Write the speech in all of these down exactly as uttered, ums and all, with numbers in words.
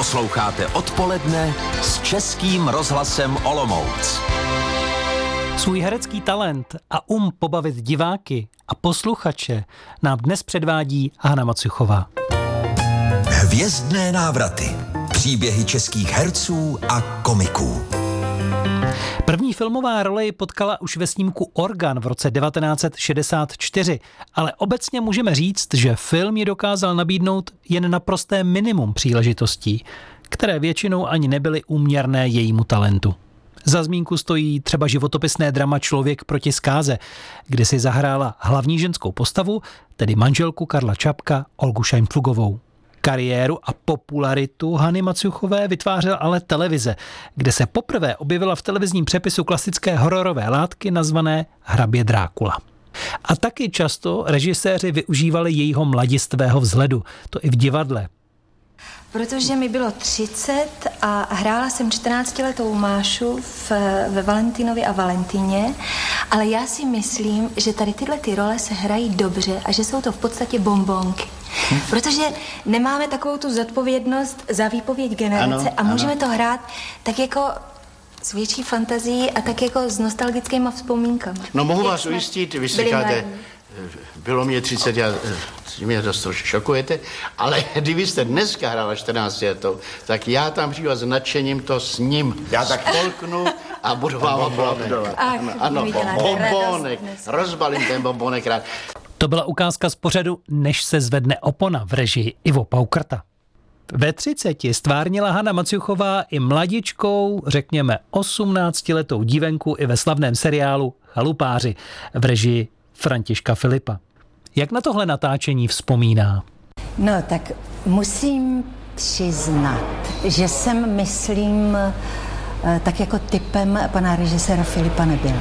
Posloucháte Odpoledne s Českým rozhlasem Olomouc. Svůj herecký talent a um pobavit diváky a posluchače nám dnes předvádí Hana Macuchová. Hvězdné návraty. Příběhy českých herců a komiků. První filmová role ji potkala už ve snímku Organ v roce devatenáct set šedesát čtyři, ale obecně můžeme říct, že film ji dokázal nabídnout jen naprosté minimum příležitostí, které většinou ani nebyly úměrné jejímu talentu. Za zmínku stojí třeba životopisné drama Člověk proti zkáze, kde si zahrála hlavní ženskou postavu, tedy manželku Karla Čapka, Olgu Šajnflugovou. Kariéru a popularitu Hany Macuchové vytvářela ale televize, kde se poprvé objevila v televizním přepisu klasické hororové látky nazvané Hrabě Drákula. A taky často režiséři využívali jejího mladistvého vzhledu, to i v divadle. Protože mi bylo třicet a hrála jsem čtrnáctiletou Mášu v, ve Valentinovi a Valentině, ale já si myslím, že tady tyhle ty role se hrají dobře a že jsou to v podstatě bonbonky. Hm? Protože nemáme takovou tu zodpovědnost za výpověď generace ano, a můžeme ano. to hrát tak jako s větší fantazií a tak jako s nostalgickými vzpomínkami. No mohu vás ujistit, vy si říkáte, bylo mě třicet, já, mě to trošku šokujete, ale kdybyste dneska hrála čtrnáct letou, tak já tam přijdu a s nadšením to s ním. Já tak polknu a budu vám aplaudovat. Ano, ano bombonek, rozbalím ten bombonek rád. To byla ukázka z pořadu Než se zvedne opona v režii Ivo Paukrta. Ve třiceti stvárnila Hana Macuchová i mladičkou, řekněme osmnáctiletou dívenku i ve slavném seriálu Chalupáři v režii Františka Filipa. Jak na tohle natáčení vzpomíná? No tak musím přiznat, že jsem, myslím, tak jako typem pana režiséra Filipa nebyla.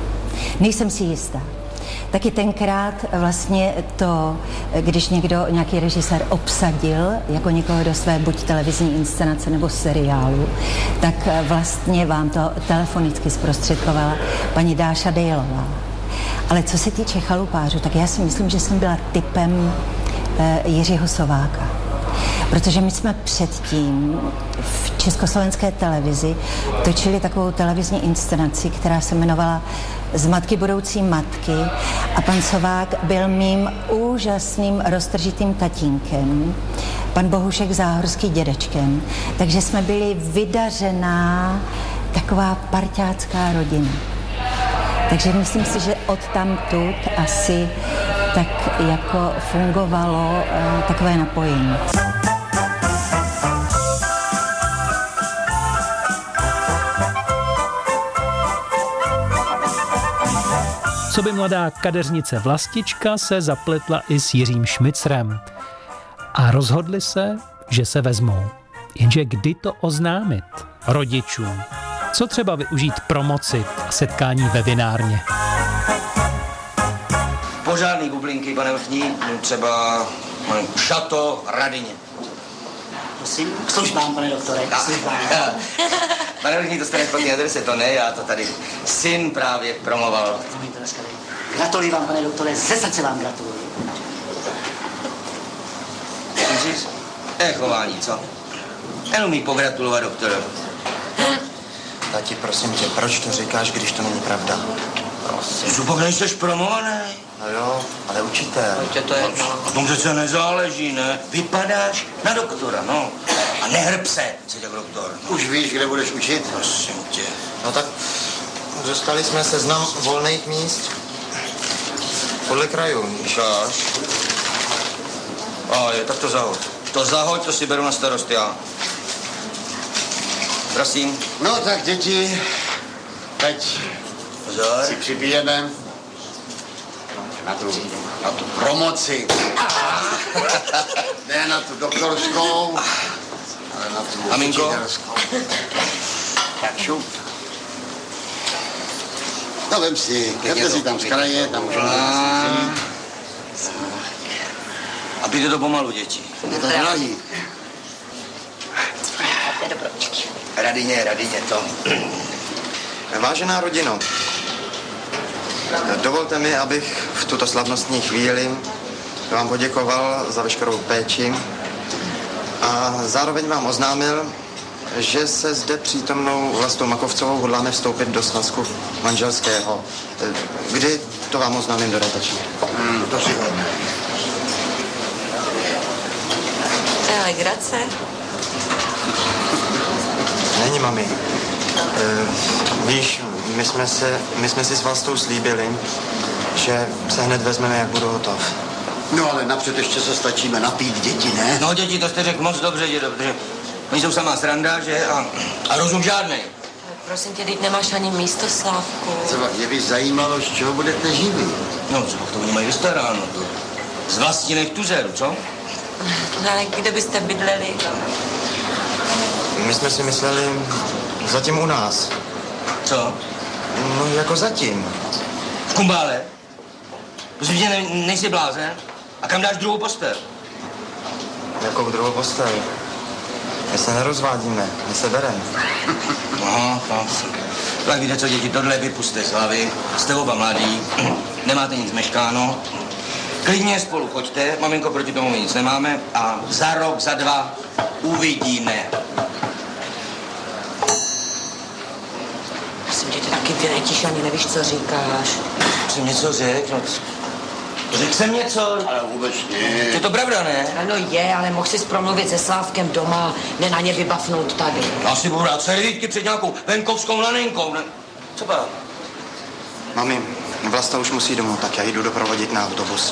Nejsem si jistá. Taky tenkrát vlastně to, když někdo, nějaký režisér obsadil jako někoho do své buď televizní inscenace nebo seriálu, tak vlastně vám to telefonicky zprostředkovala paní Dáša Dejlová. Ale co se týče Chalupářů, tak já si myslím, že jsem byla typem e, Jiřího Sováka. Protože my jsme předtím v československé televizi točili takovou televizní inscenaci, která se jmenovala Z matky budoucí matky a pan Sovák byl mým úžasným roztržitým tatínkem, pan Bohušek Záhorský dědečkem, takže jsme byli vydařená taková parťácká rodina. Takže myslím si, že odtamtud asi tak jako fungovalo uh, takové napojení. Co by mladá kadeřnice Vlastička se zapletla i s Jiřím Šmicrem. A rozhodli se, že se vezmou. Jenže kdy to oznámit rodičům? Co třeba využít promoci a setkání ve vinárně? Pořádný bublinky, pane vrchní, třeba šato Radině. Prosím, k službám, pane doktore, k službám. Pane vrchní, to jste nešpatný adrese, to ne, já to tady syn právě promoval. Gratuluji vám, pane doktore, ze srdce vám gratuluji. Můžeš? Je chování, co? Jenom mi pogratulovat doktorovi. Tati, prosím tě, proč to říkáš, když to není pravda? Prosím. Zupak, nejseš promovaný? No jo, ale učitel. Tě to je na tom přece nezáleží, ne? Vypadáš na doktora, no. A nehrb se, co tě doktor. No. Už víš, kde budeš učit? Prosím tě. No tak dostali jsme seznam volných míst podle krajů. Ukáž. A je, tak to zahoď. To zahoď, to si beru na starost já. Prosím. No tak děti, teď Pozor. si připijeme na tu, na tu promoci. Ne na tu doktorskou, ale na tu Aminko? učitelskou. Tak šup. No vem si, vemte si tam z kraje, tam můžeme zase. A pijte to pomalu, děti. Je to drahý. Radině, Radině, to. Vážená rodino, dovolte mi, abych v tuto slavnostní chvíli vám poděkoval za veškerou péči a a zároveň vám oznámil, že se zde přítomnou Vlastou Makovcovou hodláme vstoupit do svazku manželského. Kdy to vám oznámím dodatečně? Hmm, to si hodně. To je legrace. Není, mami. E, víš, my jsme, se, my jsme si s Vlastou slíbili, že se hned vezmeme, jak budu hotov. No ale napřed ještě se stačíme napít děti, ne? No děti, to jste řekl moc dobře, dědo, protože oni jsou samá sranda, že? A, a rozum žádnej. Prosím tě, teď nemáš ani místo, Slávku. Třeba mě by zajímalo, z čeho budete živí. No, třeba to oni mají vystaráno. Z vlastních tuzeru, co? No ale kde byste bydleli? My jsme si mysleli zatím u nás. Co? No jako zatím. V Kumbále? Prosím tě, ne, nejsi blázen? A kam dáš druhou postel? Jakou druhou postel? My se nerozvádíme, my se bereme. Aha, no. Tak víte co, děti, tohle vypuste z hlavy. Jste oba mladí, nemáte nic meškáno. Klidně spolu choďte, maminko, proti tomu my nic nemáme a za rok, za dva uvidíme. Prosím tě, ty taky vyletíš, ani nevíš, co říkáš. Jsem něco řekl, no, řekl jsem něco. Ale vůbec ne. Je to pravda, ne? Ano je, ale mohl jsi promluvit se Slávkem doma, ne na ně vybafnout tady. Já si budu dát servítky před nějakou venkovskou laninkou, ne? Co pak? Mami, Vlasta už musí domů, tak já jdu doprovodit na autobus.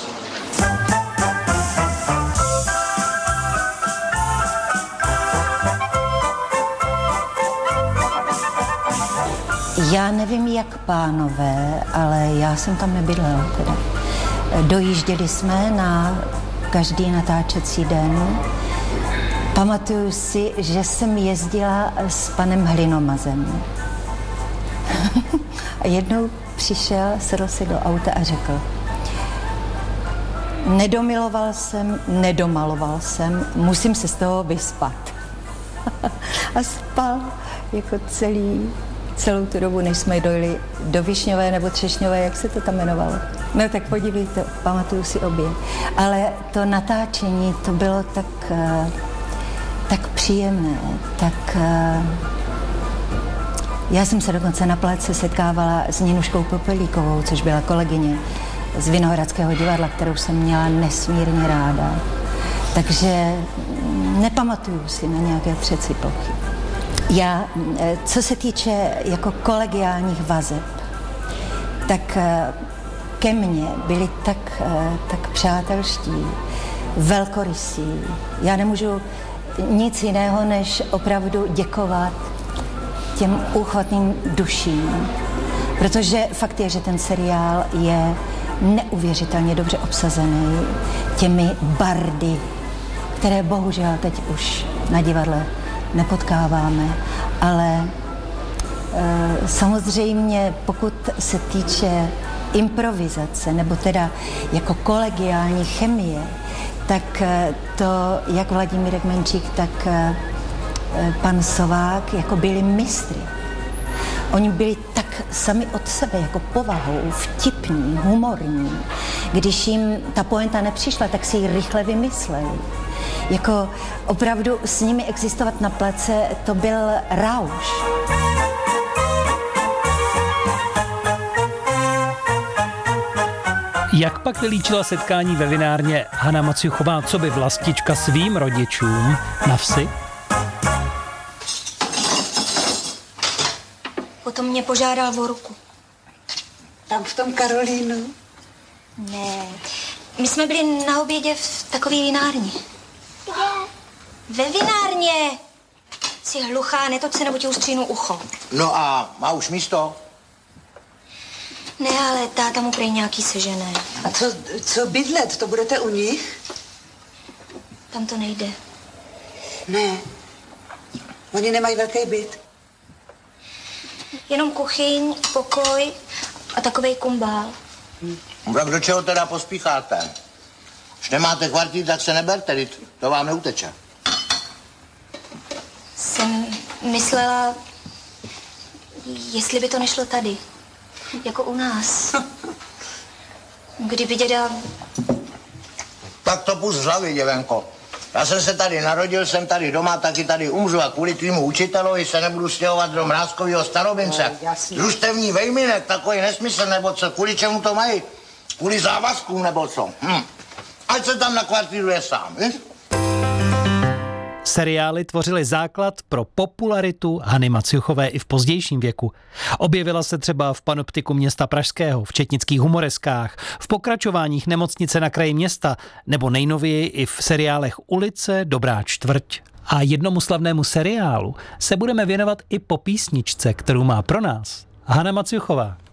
Já nevím, jak pánové, ale já jsem tam nebydlela teda. Dojížděli jsme na každý natáčecí den. Pamatuju si, že jsem jezdila s panem Hlinomazem. A jednou přišel, sedl si do auta a řekl: nedomiloval jsem, nedomaloval jsem, musím se z toho vyspat. A spal jako celý, celou tu dobu, než jsme dojeli do Višňové nebo Třešňové, jak se to tam jmenovalo. No tak podívejte, pamatuju si obě. Ale to natáčení, to bylo tak, tak příjemné, tak... Já jsem se dokonce na pláci setkávala s Ninuškou Popelíkovou, což byla kolegyně z Vinohradského divadla, kterou jsem měla nesmírně ráda. Takže nepamatuju si na nějaké třeci plochy. Já, co se týče jako kolegiálních vazeb, tak ke mně byli tak, tak přátelští, velkorysí. Já nemůžu nic jiného, než opravdu děkovat těm úchvatným duším, protože fakt je, že ten seriál je neuvěřitelně dobře obsazený těmi bardy, které bohužel teď už na divadle nepotkáváme, ale e, samozřejmě pokud se týče improvizace, nebo teda jako kolegiální chemie, tak to jak Vladimírek Menčík, tak pan Sovák jako byli mistry. Oni byli tak sami od sebe, jako povahou, vtipní, humorní. Když jim ta pointa nepřišla, tak si ji rychle vymysleli. Jako opravdu s nimi existovat na place, to byl rauš. Jak pak vylíčila setkání ve vinárně Hana Maciuchová, co by Vlastička svým rodičům na vsi? Potom mě požádal o ruku. Tam v tom Karolínu? Ne. My jsme byli na obědě v takové vinárně. Kde? Ve vinárně. Jsi hluchá, netoč se, nebo ti ustříhnu ucho. No a má už místo? Ne, ale táta mu prej nějaký sežené. A co, co bydlet? To budete u nich? Tam to nejde. Ne. Oni nemají velký byt. Jenom kuchyň, pokoj a takovej kumbál. Hmm. Tak do čeho teda pospícháte? Když nemáte kvartír, tak se neberte, to vám neuteče. Jsem myslela, jestli by to nešlo tady, jako u nás. Kdyby děda... Tak to pust z hlavy, děvenko. Já jsem se tady narodil, jsem tady doma, taky tady umřu a kvůli tvýmu učitelovi se nebudu stěhovat do Mrázkovýho Starobince. No, družstevní vejminek, takový nesmysl, nebo co, kvůli čemu to mají? Kvůli závazkům, nebo co? Hm. Ať se tam nakvartíruje sám, víš? Seriály tvořily základ pro popularitu Hany Maciuchové i v pozdějším věku. Objevila se třeba v Panoptiku města pražského, v četnických humoreskách, v pokračováních Nemocnice na kraji města nebo nejnověji i v seriálech Ulice, Dobrá čtvrť. A jednomu slavnému seriálu se budeme věnovat i po písničce, kterou má pro nás Hana Maciuchová.